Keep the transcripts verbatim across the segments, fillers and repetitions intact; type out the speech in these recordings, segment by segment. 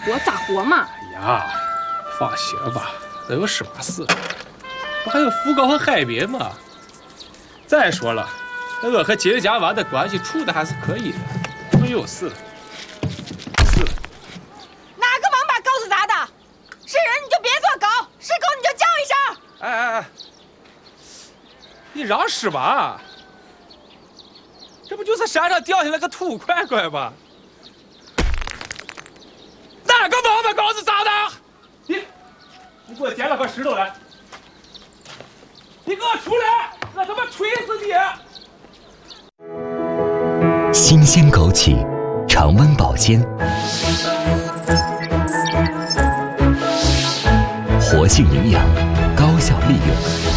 活咋活嘛？ 哎呀，放心吧，那有什么事？不还有福高和海滨吗？再说了，我和金家湾的关系处的还是可以的，没有事。是。 哪个王八羔子砸的？是人你就别做狗，是狗你就叫一声。 哎哎哎，你让是吧？这不就是山上掉下来个土块块吗？哪个王八羔子砸的？你，你给我捡了块石头来！你给我出来！我他妈锤死你！ 新鲜枸杞，常温保鲜，活性营养，高效利用，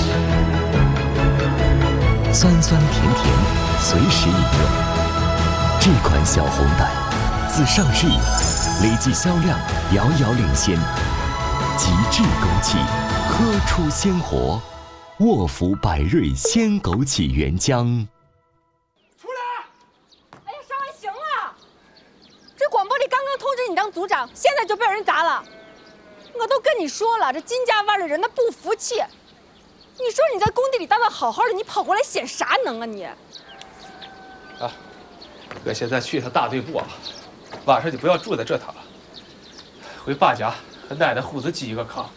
酸酸甜甜，随时饮用。这款小红袋自上市以来，累计销量遥遥领先。极致枸杞，喝出鲜活。沃福百瑞鲜枸杞原浆。 出来！ 哎呀，少安行了，这广播里刚刚通知你当组长，现在就被人砸了。我都跟你说了，这金家湾的人他不服气。你说你在工地里当的好好的，你跑过来显啥能啊你？ 啊，我现在去一趟大队部啊，晚上就不要住在这趟了，回爸家和奶奶胡子挤一个炕。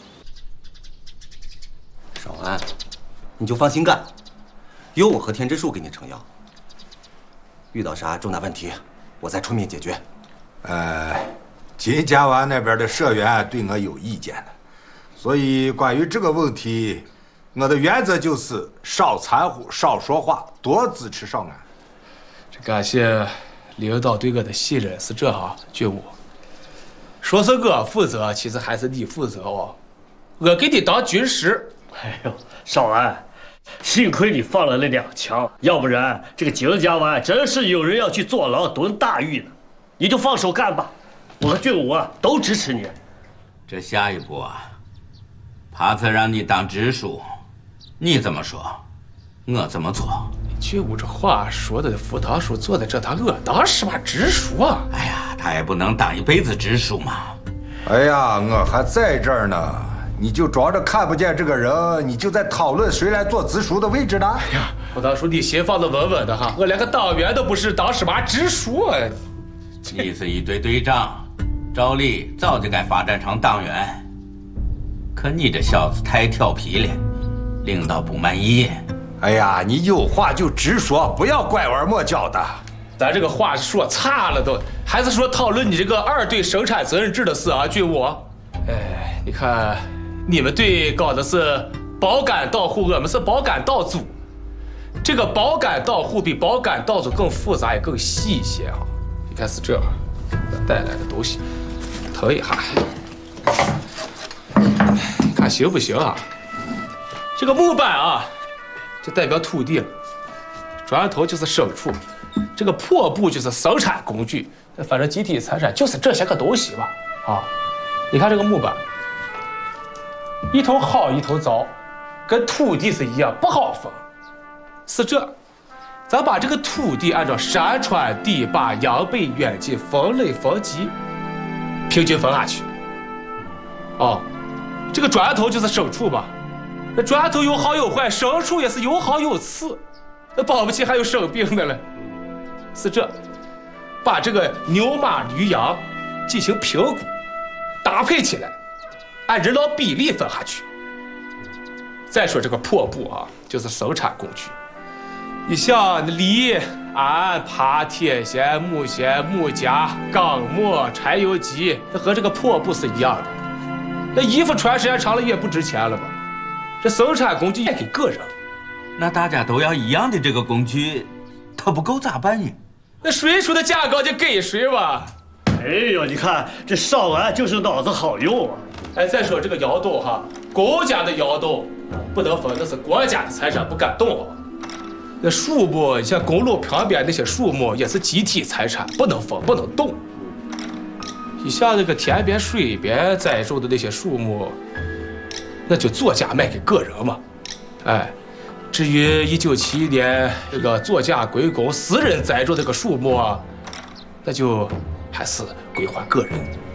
少安，你就放心干，有我和田支书给你撑腰。遇到啥重大问题，我再出面解决。 呃，金家湾那边的社员对我有意见的，所以关于这个问题，我的原则就是少掺和、少说话，多支持少安。 这感谢领导对我的信任，是这哈，军务。说是我负责，其实还是你负责哦。我给你当军师。 哎呦，少安，幸亏你放了那两枪，要不然这个金家湾真是有人要去坐牢蹲大狱呢。你就放手干吧，我和军武啊都支持你。 这下一步啊，帕子让你当支书，你怎么说，我怎么做。 军武这话说的，副堂叔坐在这，他我当什么支书啊？ 哎呀，他也不能当一辈子支书嘛。 哎呀，我还在这儿呢，你就装着看不见这个人，你就在讨论谁来做支书的位置呢？ 哎呀，副堂叔，你心放的稳稳的哈，我连个党员都不是，当什么支书啊？ 你是一队队长，照理早就该发展成党员，可你这小子太调皮了，领导不满意。 哎呀，你有话就直说，不要拐弯抹角的。 咱这个话说差了都，还是说讨论你这个二队生产责任制的事啊，军务。哎，你看，你们队搞的是保杆到户，我们是保杆到组。这个保杆到户比保杆到组更复杂也更细一些啊。你看是这样，我带来的东西，腾一下，看行不行啊？这个木板啊，就代表土地了，砖头就是牲畜。这个破布就是生产工具，反正集体财产就是这些个东西吧。啊，你看这个木板，一头好一头糟，跟土地是一样，不好分。是这，咱把这个土地按照山川地坝、阳北远近分类分级，平均分下去。哦，这个砖头就是牲畜吧？那砖头有好有坏，牲畜也是有好有次，那保不齐还有生病的嘞。是这，把这个牛马驴羊进行评估，搭配起来，按人劳比例分下去。再说这个破布啊，就是生产工具。你像犁、鞍、耙、铁锨、木锨、木夹、钢磨、柴油机，那和这个破布是一样的。那衣服穿时间长了也不值钱了吧？这生产工具也给个人。 那大家都要一样的这个工具，它不够咋办呢？ 那谁出的价高就给谁吧。 哎呦，你看这少安就是脑子好用啊！ 哎，再说这个窑洞哈，公家的窑洞不能分，那是国家的财产，不敢动啊。那树木，你像公路旁边那些树木也是集体财产，不能分，不能动。你像那个田边、水边栽种的那些树木，那就作价卖给个人嘛。哎。至于一九七一年这个作价归公私人栽种这个树木啊，那就还是归还个人。